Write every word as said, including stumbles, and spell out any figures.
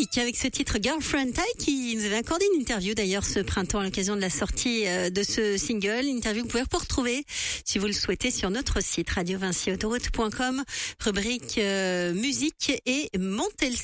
Loïc avec ce titre Girlfriend Ty qui nous avait accordé une interview d'ailleurs ce printemps à l'occasion de la sortie de ce single. Une interview que vous pouvez retrouver si vous le souhaitez sur notre site radio vinci autoroute point com, rubrique euh, musique et montez le